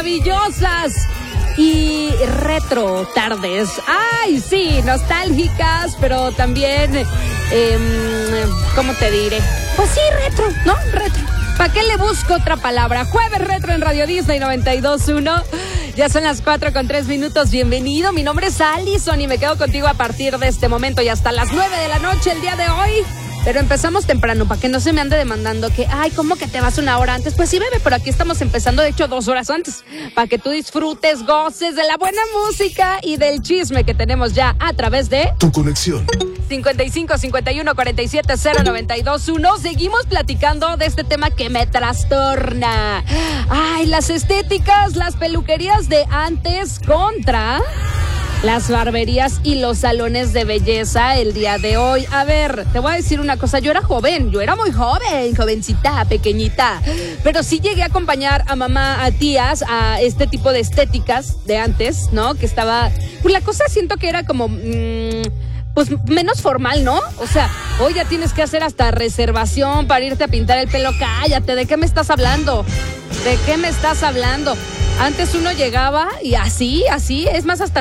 maravillosas y retro tardes. Ay, sí, nostálgicas, pero también, ¿cómo te diré? Pues sí, retro, ¿no? Retro. ¿Para qué le busco otra palabra? Jueves retro en Radio Disney 92.1. Ya son las 4:03. Bienvenido, mi nombre es Allison y me quedo contigo a partir de este momento y hasta las 9 de la noche el día de hoy. Pero empezamos temprano, para que no se me ande demandando que, ay, ¿cómo que te vas una hora antes? Pues sí, bebé, pero aquí estamos empezando, de hecho, 2 horas antes, para que tú disfrutes, goces de la buena música y del chisme que tenemos ya a través de Tu conexión. 55 51 47 092.1. Seguimos platicando de este tema que me trastorna. Ay, las estéticas, las peluquerías de antes contra las barberías y los salones de belleza el día de hoy. A ver, te voy a decir una cosa. Yo era muy joven, jovencita, pequeñita. Pero sí llegué a acompañar a mamá, a tías, a este tipo de estéticas de antes, ¿no? Que estaba... Pues la cosa siento que era como... pues menos formal, ¿no? O sea, hoy ya tienes que hacer hasta reservación para irte a pintar el pelo. Cállate, ¿de qué me estás hablando? ¿De qué me estás hablando? Antes uno llegaba y así, es más, hasta